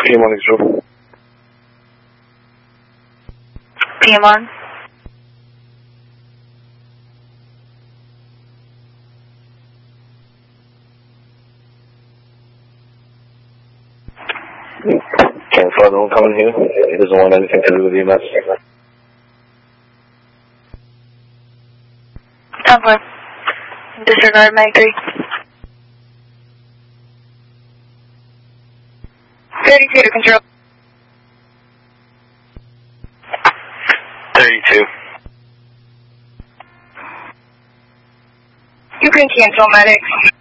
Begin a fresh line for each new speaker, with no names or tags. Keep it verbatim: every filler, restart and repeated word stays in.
P M one control.
P M one.
Can't fly the one coming here. He doesn't want anything to do with E M S.
Template. Disregard Mag three. thirty-two to control.
thirty-two.
You can cancel medics.